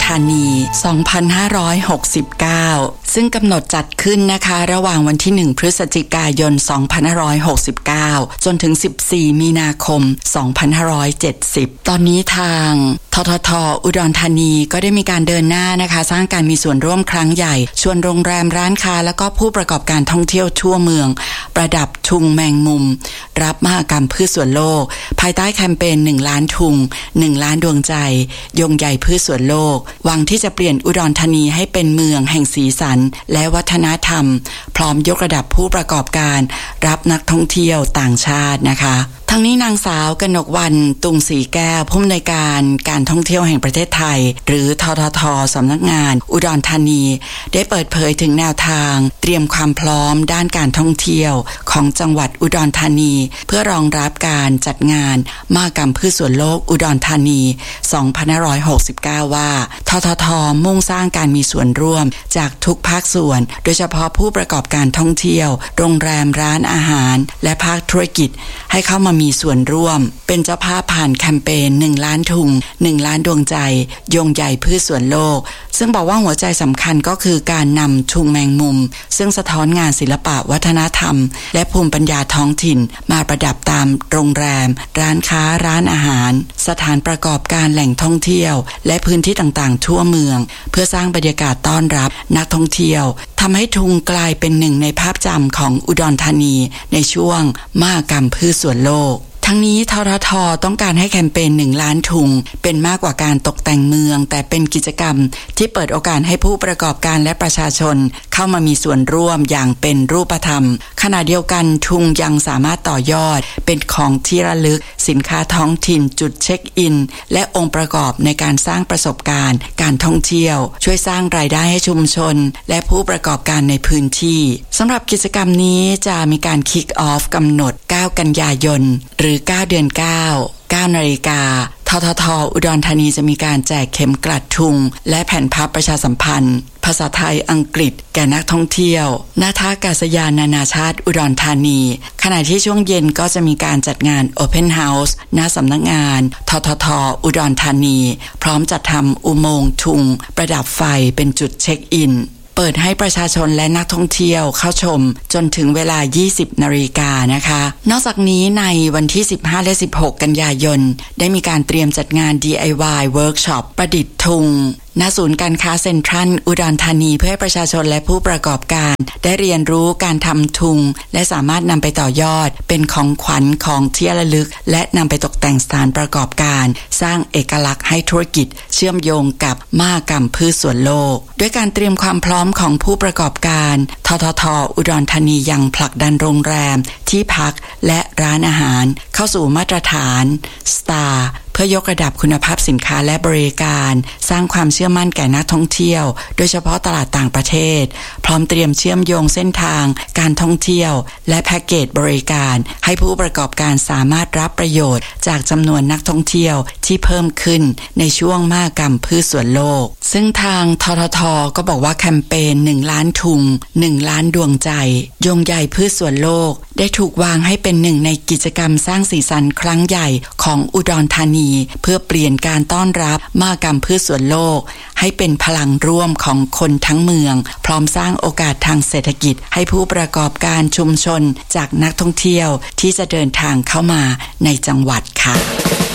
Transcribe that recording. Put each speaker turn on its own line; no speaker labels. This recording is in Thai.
ธานี 2569 ซึ่งกำหนดจัดขึ้นนะคะระหว่างวันที่ 1 พฤศจิกายน 2569 จนถึง 14 มีนาคม 2570 ตอนนี้ทางททท.อุดรธานีก็ได้มีการเดินหน้านะคะสร้างการมีส่วนร่วมครั้งใหญ่ชวนโรงแรมร้านค้าแล้วก็ผู้ประกอบการท่องเที่ยวทั่วเมืองประดับทุงแมงมุมรับมหกรรมพืชสวนโลกภายใต้แคมเปญ1 ล้านทุง1 ล้านดวงใจยงใหญ่พืชสวนโลกหวังที่จะเปลี่ยนอุดรธานีให้เป็นเมืองแห่งสีสันและวัฒนธรรมพร้อมยกระดับผู้ประกอบการรับนักท่องเที่ยวต่างชาตินะคะทั้งนี้นางสาวกนกวรรณตุงศรีแก้วผู้อำนวยการการท่องเที่ยวแห่งประเทศไทยหรือททท.สำนักงานอุดรธานีได้เปิดเผยถึงแนวทางเตรียมความพร้อมด้านการท่องเที่ยวของจังหวัดอุดรธานีเพื่อรองรับการจัดงานมหกรรมพืชสวนโลกอุดรธานี 2569 ว่าททท.มุ่งสร้างการมีส่วนร่วมจากทุกภาคส่วนโดยเฉพาะผู้ประกอบการท่องเที่ยวโรงแรมร้านอาหารและภาคธุรกิจให้เข้ามามีส่วนร่วมเป็นเจ้าภาพผ่านแคมเปญ1 ล้านทุง1 ล้านดวงใจยงใหญ่พืชสวนโลกซึ่งบอกว่าหัวใจสำคัญก็คือการนำทุงแมงมุมซึ่งสะท้อนงานศิลปะวัฒนธรรมและภูมิปัญญาท้องถิ่นมาประดับตามโรงแรมร้านค้าร้านอาหารสถานประกอบการแหล่งท่องเที่ยวและพื้นที่ต่างๆทั่วเมืองเพื่อสร้างบรรยากาศต้อนรับนักท่องเที่ยวทำให้ทุงกลายเป็นหนึ่งในภาพจำของอุดรธานีในช่วงมหกรรมพืชสวนโลกทั้งนี้ททท.ต้องการให้แคมเปญ1 ล้านทุงเป็นมากกว่าการตกแต่งเมืองแต่เป็นกิจกรรมที่เปิดโอกาสให้ผู้ประกอบการและประชาชนเข้ามามีส่วนร่วมอย่างเป็นรูปธรรมขณะเดียวกันทุงยังสามารถต่อยอดเป็นของที่ระลึกสินค้าท้องถิ่นจุดเช็คอินและองค์ประกอบในการสร้างประสบการณ์การท่องเที่ยวช่วยสร้างรายได้ให้ชุมชนและผู้ประกอบการในพื้นที่สำหรับกิจกรรมนี้จะมีการคิกออฟกำหนด9 กันยายนหรือ9 เดือน 9 นาฬิกาททท.อุดรธานีจะมีการแจกเข็มกลัดทุงและแผ่นพับประชาสัมพันธ์ภาษาไทยอังกฤษแก่นักท่องเที่ยวณท่าอากาศยานนานาชาติอุดรธานีขณะที่ช่วงเย็นก็จะมีการจัดงาน Open House ณสำนักงานททท.อุดรธานีพร้อมจัดทำอุโมงค์ทุงประดับไฟเป็นจุดเช็คอินเปิดให้ประชาชนและนักท่องเที่ยวเข้าชมจนถึงเวลา 20 นาฬิกานะคะนอกจากนี้ในวันที่ 15 และ 16 กันยายนได้มีการเตรียมจัดงาน DIY Workshop ประดิษฐ์ทุงณศูนย์การค้าเซ็นทรัลอุดรธานีเพื่อให้ประชาชนและผู้ประกอบการได้เรียนรู้การทำทุงและสามารถนำไปต่อยอดเป็นของขวัญของที่ระลึกและนำไปตกแต่งสถานประกอบการสร้างเอกลักษณ์ให้ธุรกิจเชื่อมโยงกับมหกรรมพืชสวนโลกด้วยการเตรียมความพร้อมของผู้ประกอบการททท.อุดรธานียังผลักดันโรงแรมที่พักและร้านอาหารเข้าสู่มาตรฐาน STARเพื่อยกระดับคุณภาพสินค้าและบริการสร้างความเชื่อมั่นแก่นักท่องเที่ยวโดยเฉพาะตลาดต่างประเทศพร้อมเตรียมเชื่อมโยงเส้นทางการท่องเที่ยวและแพ็กเกจบริการให้ผู้ประกอบการสามารถรับประโยชน์จากจำนวนนักท่องเที่ยวที่เพิ่มขึ้นในช่วงมหกรรมพืชสวนโลกซึ่งทางททท.ก็บอกว่าแคมเปญ1 ล้านทุง1 ล้านดวงใจยงใหญ่พืชสวนโลกได้ถูกวางให้เป็นหนึ่งในกิจกรรมสร้างสีสันครั้งใหญ่ของอุดรธานีเพื่อเปลี่ยนการต้อนรับมหกรรมพืชสวนโลกให้เป็นพลังร่วมของคนทั้งเมืองพร้อมสร้างโอกาสทางเศรษฐกิจให้ผู้ประกอบการชุมชนจากนักท่องเที่ยวที่จะเดินทางเข้ามาในจังหวัดค่ะ